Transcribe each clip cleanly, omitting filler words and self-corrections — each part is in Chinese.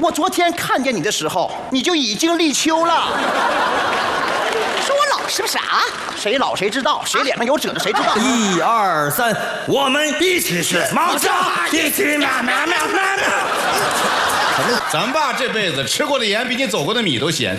我昨天看见你的时候，你就已经立秋了。 你说我老是不是啊？ 谁老谁知道，谁脸上有褶子谁知道。 1、2、3，我们一起是猫叫，一起喵喵喵喵喵。 咱爸这辈子吃过的盐比你走过的米都咸。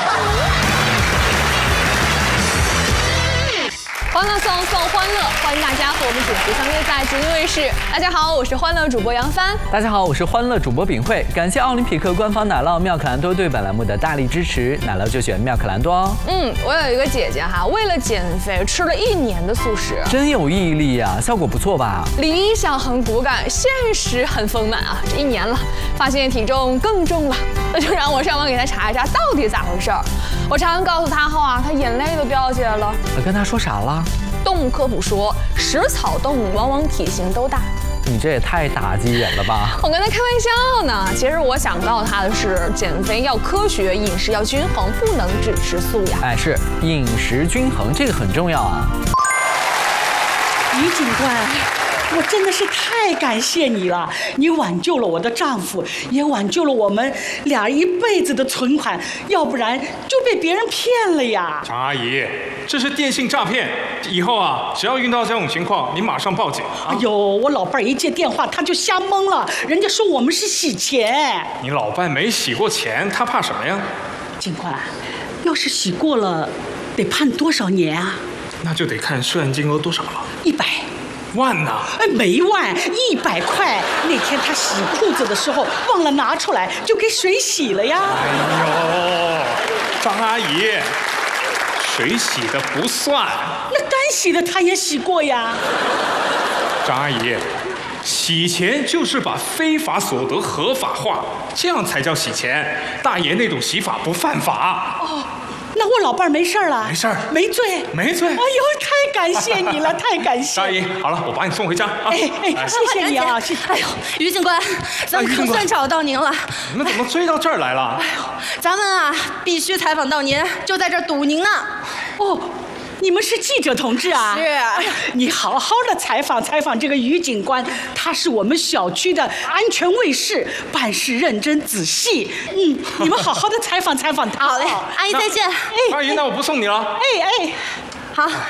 欢乐颂送欢乐，欢迎大家和我们准时相约在吉林卫视。大家好，我是欢乐主播杨帆。 大家好，我是欢乐主播秉慧。感谢奥林匹克官方奶酪妙可蓝多对本栏目的大力支持，奶酪就选妙可蓝多哦。 我有一个姐姐哈，为了减肥吃了1年的素食， 真有毅力呀，效果不错吧？ 理想很骨感，现实很丰满啊！这1年了，发现体重更重了，那就让我上网给她查一查到底咋回事儿。我查完告诉她后啊，她眼泪都掉下来了。 我跟她说啥了？ 动物科普说，食草动物往往体型都大。 你这也太打击人了吧！ 我跟他开玩笑呢，其实我想告诉他的是，减肥要科学，饮食要均衡，不能只吃素呀。 哎，是饮食均衡，这个很重要啊。 于警官，我真的是太感谢你了，你挽救了我的丈夫，也挽救了我们俩一辈子的存款，要不然就被别人骗了呀。 张阿姨，这是电信诈骗，以后啊，只要遇到这种情况，你马上报警啊！ 哎呦，我老伴儿一接电话他就瞎懵了，人家说我们是洗钱。 你老伴没洗过钱，他怕什么呀？ 警官，要是洗过了，得判多少年啊？ 那就得看涉案金额多少了。 100 万呐！ 哎，没万，100块。那天他洗裤子的时候忘了拿出来，就给水洗了呀。 哎呦，张阿姨，水洗的不算。 那干洗的他也洗过呀。 张阿姨，洗钱就是把非法所得合法化，这样才叫洗钱。大爷那种洗法不犯法。 哦。那我老伴儿没事了， 没事儿， 没罪， 没罪。 哎呦，太感谢你了，太感谢。 大姨，好了，我把你送回家啊！ 哎，谢谢你啊，谢谢。 哎呦，于警官，咱们可算找到您了。 你们怎么追到这儿来了？ 哎呦，咱们啊必须采访到您，就在这儿堵您呢。 哦。你们是记者同志啊？ 是。哎呀， 你好好的采访这个于警官，他是我们小区的安全卫士，办事认真仔细。你们好好的采访他。 好嘞，阿姨再见。 阿姨，那我不送你了。 好，